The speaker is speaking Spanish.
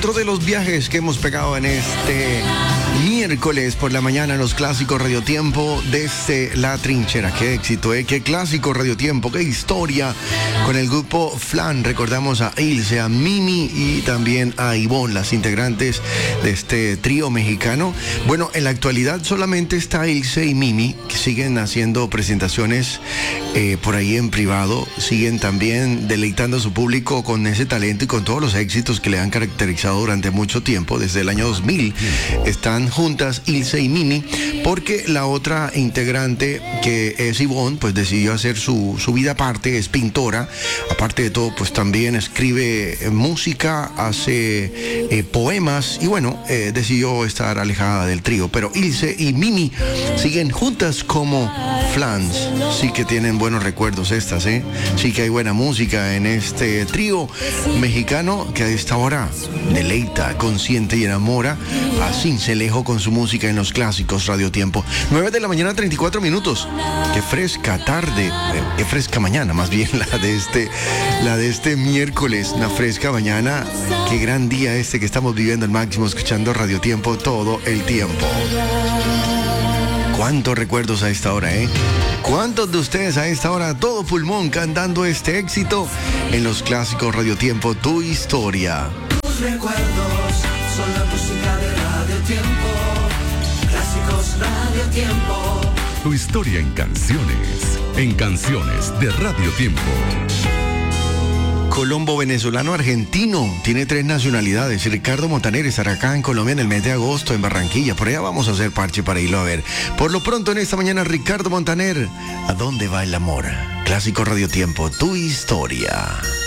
Otro de los viajes que hemos pegado en este miércoles por la mañana en los clásicos Radio Tiempo desde la trinchera. Qué éxito, qué clásico Radio Tiempo, qué historia. Con el grupo Flan recordamos a Ilse, a Mimi y también a Ivonne, las integrantes de este trío mexicano. Bueno, en la actualidad solamente está Ilse y Mimi, que siguen haciendo presentaciones por ahí en privado, siguen también deleitando a su público con ese talento y con todos los éxitos que le han caracterizado durante mucho tiempo. Desde el año 2000 están juntas Ilse y Mimi, porque la otra integrante, que es Ivonne, pues decidió hacer su vida aparte, es pintora. Aparte de todo, pues también escribe música, hace poemas y bueno, decidió estar alejada del trío. Pero Ilse y Mimi siguen juntas como Flans. Sí que tienen buenos recuerdos estas, Sí que hay buena música en este trío mexicano que a esta hora deleita, consiente y enamora a Sincelejo con su música en los clásicos Radio Tiempo. 9 de la mañana, 34 minutos. Qué fresca tarde, qué fresca mañana, más bien la de este miércoles, una fresca mañana. Qué gran día este que estamos viviendo al máximo, escuchando Radio Tiempo todo el tiempo. ¿Cuántos recuerdos a esta hora, ¿Cuántos de ustedes a esta hora, todo pulmón, cantando este éxito en los clásicos Radio Tiempo, tu historia? Tus recuerdos son la música de Radio Tiempo, clásicos Radio Tiempo. Tu historia en canciones de Radio Tiempo. Colombo venezolano argentino, tiene 3 nacionalidades. Ricardo Montaner estará acá en Colombia en el mes de agosto en Barranquilla. Por allá vamos a hacer parche para irlo a ver. Por lo pronto en esta mañana, Ricardo Montaner, ¿a dónde va el amor? Clásico Radio Tiempo, tu historia.